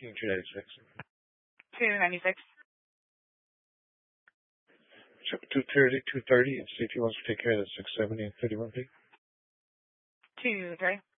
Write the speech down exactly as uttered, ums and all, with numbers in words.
fifteen, two ninety-six. two ninety-six. So two thirty, two thirty, and see if he wants to take care of the six seventy and thirty-one feet. two thirty.